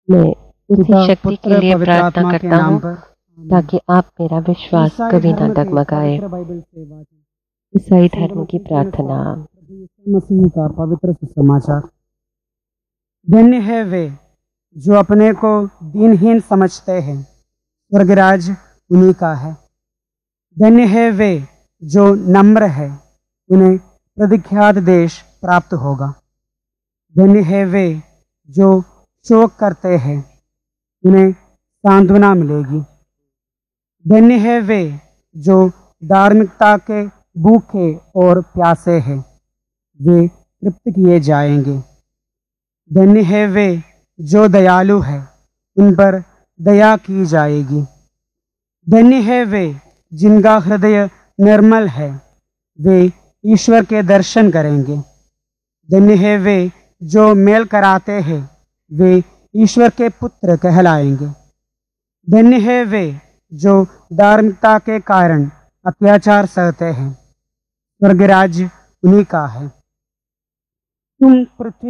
मैं उसी पिता, शक्ति पुत्र, के लिए पवित्र प्रार्थना आत्मा के करता नाम हूँ पर। ताकि आप मेरा विश्वास ईसाई कभी ना धर्म के डगमगाए। पवित्र बाइबल से वाचन। ईसाई धर्म संतों की प्रार्थना। प्रभु यीशु मसीह का पवित्र सुसमाचार। धन्य है वे जो अपने को दीनहीन समझते हैं, स्वर्गराज उन्हीं का है। धन्य है वे जो नम्र है, उन्हें प्रविख्यात देश प्राप्त होगा। धन्य है वे जो शोक करते हैं, उन्हें सांत्वना मिलेगी। धन्य है वे जो धार्मिकता के भूखे और प्यासे हैं, वे तृप्त किए जाएंगे। धन्य है वे जो दयालु है, उन पर दया की जाएगी। धन्य है वे जिनका हृदय निर्मल है, वे ईश्वर के दर्शन करेंगे। धन्य है वे जो मेल कराते हैं, वे ईश्वर के पुत्र कहलाएंगे। धन्य है वे जो धार्मिकता के कारण अत्याचार सहते हैं, स्वर्गराज उन्हीं का है। तुम पृथ्वी